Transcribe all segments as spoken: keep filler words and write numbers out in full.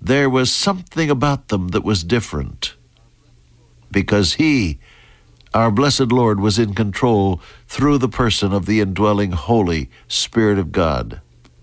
there was something about them that was different, because he, our blessed Lord, was in control through the person of the indwelling Holy Spirit of God.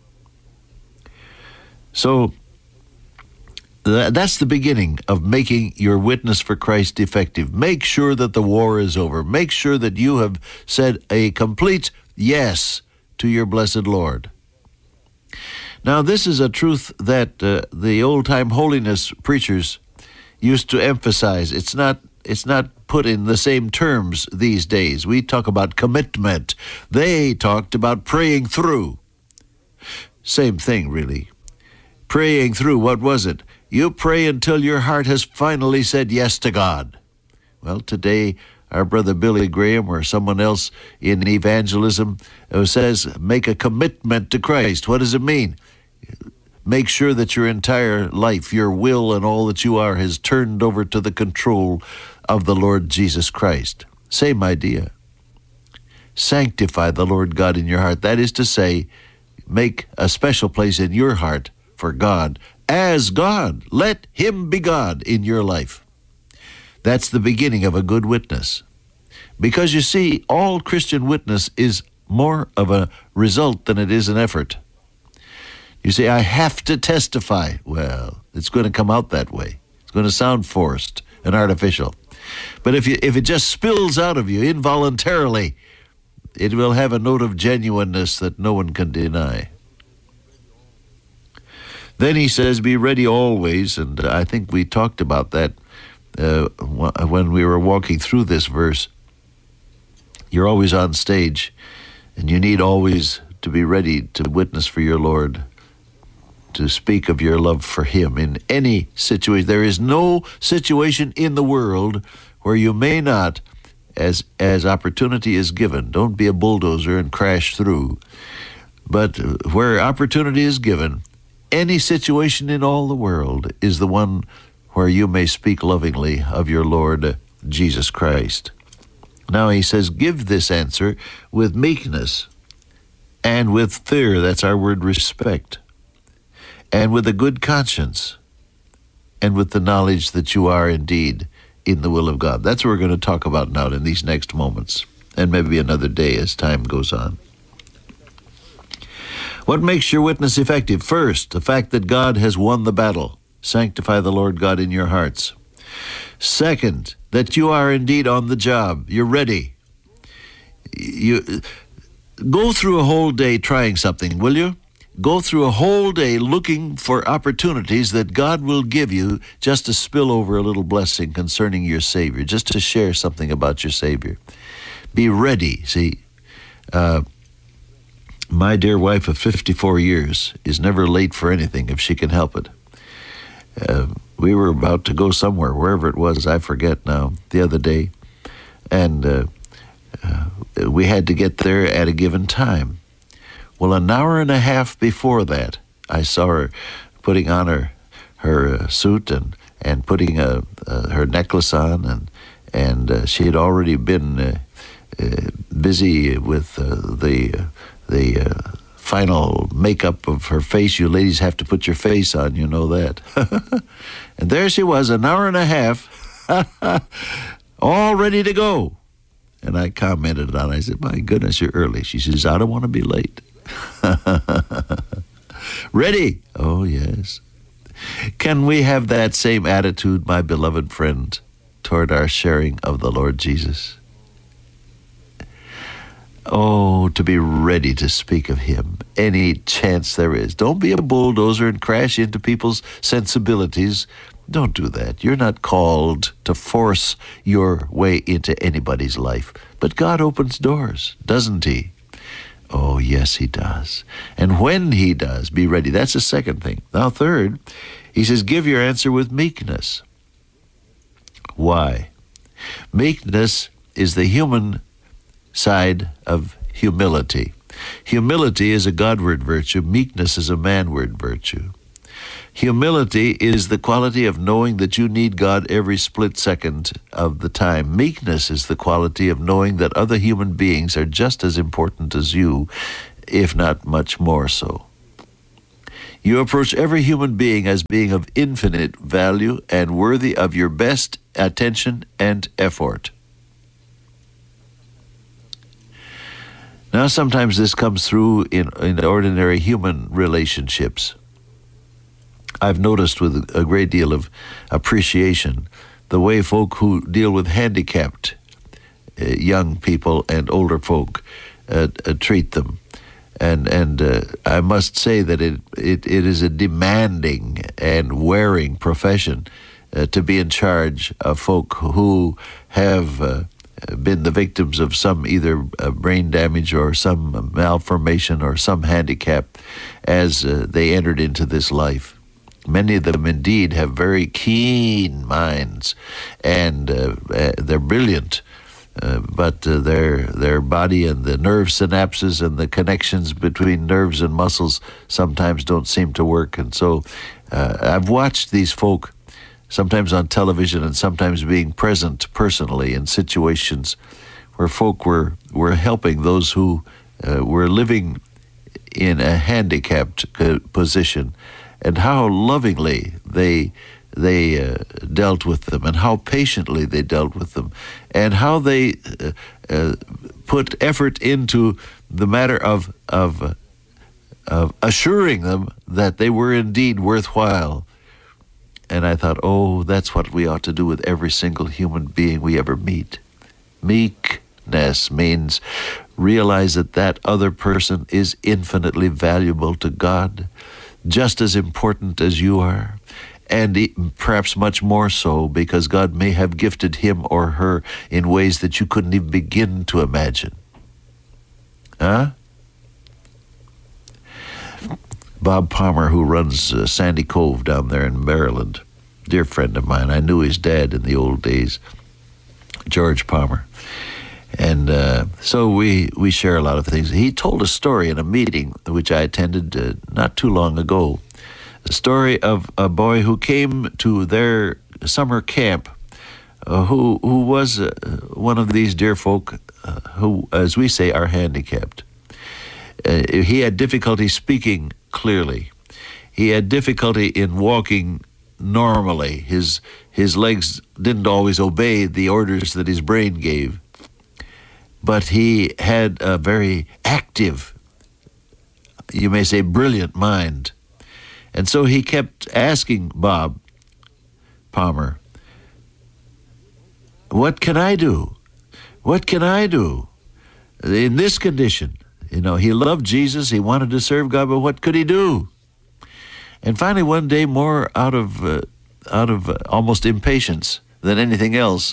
So th- that's the beginning of making your witness for Christ effective. Make sure that the war is over. Make sure that you have said a complete yes to your blessed Lord. Now, this is a truth that uh, the old-time holiness preachers used to emphasize. It's not it's not put in the same terms these days. We talk about commitment. They talked about praying through. Same thing, really. Praying through, what was it? You pray until your heart has finally said yes to God. Well, today, our brother Billy Graham or someone else in evangelism says, make a commitment to Christ. What does it mean? Make sure that your entire life, your will, and all that you are has turned over to the control of the Lord Jesus Christ. Same idea. Sanctify the Lord God in your heart. That is to say, make a special place in your heart for God as God. Let him be God in your life. That's the beginning of a good witness. Because you see, all Christian witness is more of a result than it is an effort. You say, I have to testify. Well, it's going to come out that way. It's going to sound forced and artificial. But if you if it just spills out of you involuntarily, it will have a note of genuineness that no one can deny. Then he says, be ready always, and I think we talked about that uh, when we were walking through this verse. You're always on stage, and you need always to be ready to witness for your Lord, to speak of your love for him in any situation. There is no situation in the world where you may not, as as opportunity is given, don't be a bulldozer and crash through, but where opportunity is given, any situation in all the world is the one where you may speak lovingly of your Lord Jesus Christ. Now he says, give this answer with meekness and with fear. That's our word, respect. And with a good conscience, and with the knowledge that you are indeed in the will of God. That's what we're going to talk about now in these next moments, and maybe another day as time goes on. What makes your witness effective? First, the fact that God has won the battle. Sanctify the Lord God in your hearts. Second, that you are indeed on the job. You're ready. You go through a whole day trying something, will you? Go through a whole day looking for opportunities that God will give you just to spill over a little blessing concerning your Savior, just to share something about your Savior. Be ready. See, uh, my dear wife of fifty-four years is never late for anything if she can help it. Uh, we were about to go somewhere, wherever it was, I forget now, the other day, and uh, uh, we had to get there at a given time. Well, an hour and a half before that, I saw her putting on her her uh, suit and and putting uh, uh, her necklace on, and and uh, she had already been uh, uh, busy with uh, the uh, the uh, final makeup of her face. You ladies have to put your face on, you know that. And there she was, an hour and a half, all ready to go. And I commented on it. I said, "My goodness, you're early." She says, "I don't want to be late." Ready? Oh, yes. Can we have that same attitude, my beloved friend, toward our sharing of the Lord Jesus? Oh, to be ready to speak of him any chance there is. Don't be a bulldozer and crash into people's sensibilities. Don't do that. You're not called to force your way into anybody's life. But God opens doors, doesn't he? Oh, yes, he does. And when he does, be ready. That's the second thing. Now, third, he says, give your answer with meekness. Why? Meekness is the human side of humility. Humility is a Godward virtue. Meekness is a manward virtue. Humility is the quality of knowing that you need God every split second of the time. Meekness is the quality of knowing that other human beings are just as important as you, if not much more so. You approach every human being as being of infinite value and worthy of your best attention and effort. Now, sometimes this comes through in, in ordinary human relationships. I've noticed with a great deal of appreciation the way folk who deal with handicapped uh, young people and older folk uh, uh, treat them. And and uh, I must say that it, it, it is a demanding and wearing profession uh, to be in charge of folk who have uh, been the victims of some either uh, brain damage or some malformation or some handicap as uh, they entered into this life. Many of them indeed have very keen minds, and uh, uh, they're brilliant. Uh, but uh, their their body and the nerve synapses and the connections between nerves and muscles sometimes don't seem to work. And so uh, I've watched these folk sometimes on television and sometimes being present personally in situations where folk were, were helping those who uh, were living in a handicapped uh, position, and how lovingly they they uh, dealt with them, and how patiently they dealt with them, and how they uh, uh, put effort into the matter of, of, uh, of assuring them that they were indeed worthwhile. And I thought, oh, that's what we ought to do with every single human being we ever meet. Meekness means realize that that other person is infinitely valuable to God, just as important as you are, and perhaps much more so, because God may have gifted him or her in ways that you couldn't even begin to imagine. Huh? Bob Palmer, who runs uh, Sandy Cove down there in Maryland, dear friend of mine. I knew his dad in the old days, George Palmer. And uh, so we, we share a lot of things. He told a story in a meeting which I attended uh, not too long ago. The story of a boy who came to their summer camp, uh, who who was uh, one of these dear folk uh, who, as we say, are handicapped. Uh, he had difficulty speaking clearly. He had difficulty in walking normally. His his legs didn't always obey the orders that his brain gave. But he had a very active, you may say brilliant mind. And so he kept asking Bob Palmer, what can I do? What can I do in this condition? You know, he loved Jesus, he wanted to serve God, but what could he do? And finally one day, more out of uh, out of uh, almost impatience than anything else,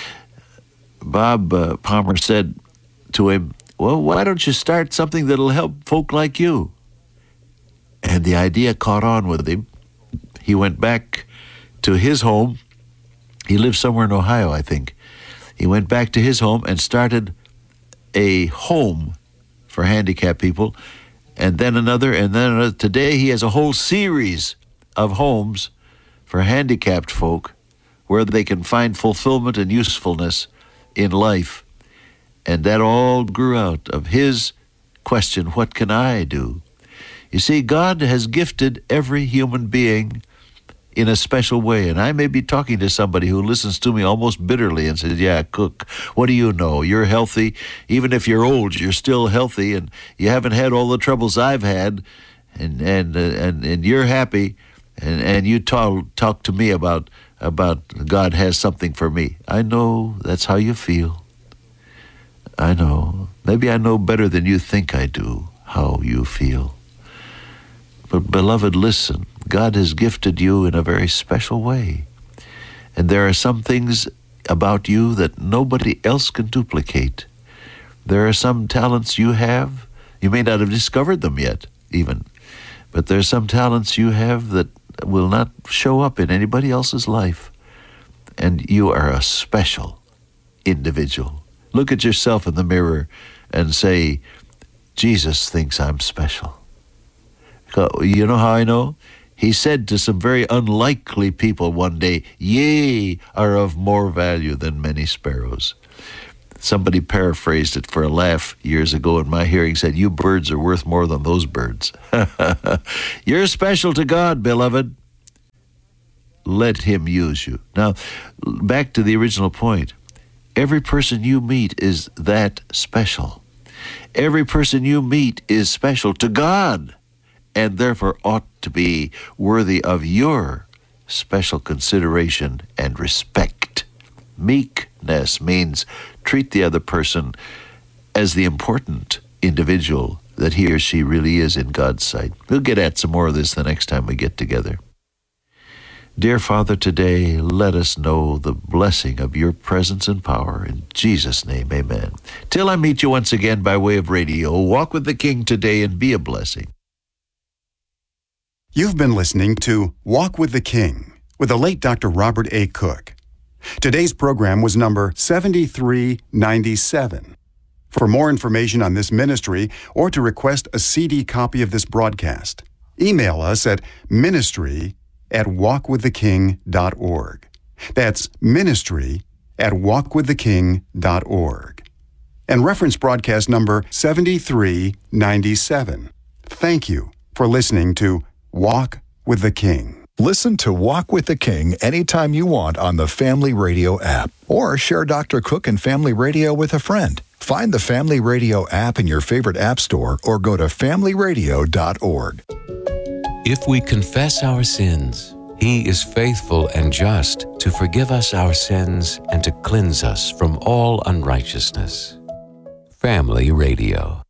Bob uh, Palmer said to him, well, why don't you start something that'll help folk like you? And the idea caught on with him. He went back to his home. He lived somewhere in Ohio, I think. He went back to his home and started a home for handicapped people, and then another, and then another. Today he has a whole series of homes for handicapped folk where they can find fulfillment and usefulness in life. And that all grew out of his question, what can I do? You see, God has gifted every human being in a special way. And I may be talking to somebody who listens to me almost bitterly and says, yeah, Cook, what do you know? You're healthy. Even if you're old, you're still healthy, and you haven't had all the troubles I've had, and and uh, and, and you're happy, and, and you talk, talk to me about, about God has something for me. I know that's how you feel. I know. Maybe I know better than you think I do how you feel. But beloved, listen, God has gifted you in a very special way. And there are some things about you that nobody else can duplicate. There are some talents you have. You may not have discovered them yet, even. But there are some talents you have that will not show up in anybody else's life. And you are a special individual. Look at yourself in the mirror and say, Jesus thinks I'm special. You know how I know? He said to some very unlikely people one day, ye are of more value than many sparrows. Somebody paraphrased it for a laugh years ago in my hearing, said, "You birds are worth more than those birds." You're special to God, beloved. Let him use you. Now, back to the original point. Every person you meet is that special. Every person you meet is special to God, and therefore ought to be worthy of your special consideration and respect. Meekness means treat the other person as the important individual that he or she really is in God's sight. We'll get at some more of this the next time we get together. Dear Father, today let us know the blessing of your presence and power. In Jesus' name, amen. Till I meet you once again by way of radio, walk with the King today and be a blessing. You've been listening to Walk with the King with the late Doctor Robert A. Cook. Today's program was number seventy-three ninety-seven. For more information on this ministry or to request a C D copy of this broadcast, email us at ministry at walk with the king dot org. That's ministry at walk with the king dot org. And reference broadcast number seventy-three ninety-seven. Thank you for listening to Walk with the King. Listen to Walk with the King anytime you want on the Family Radio app, or share Doctor Cook and Family Radio with a friend. Find the Family Radio app in your favorite app store or go to family radio dot org. If we confess our sins, He is faithful and just to forgive us our sins and to cleanse us from all unrighteousness. Family Radio.